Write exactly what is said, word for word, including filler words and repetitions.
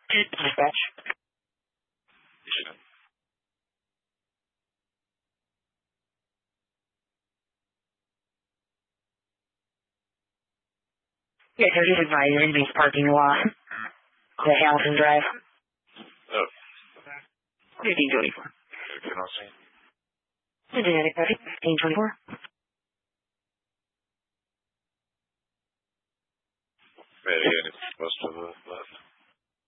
Dispatch. Yeah, so just advise anybody's parking lot. The Allison Drive. Oh. fifteen twenty-four. Can I see? Genetic code fifteen twenty-four. Say it again. It's most of the left.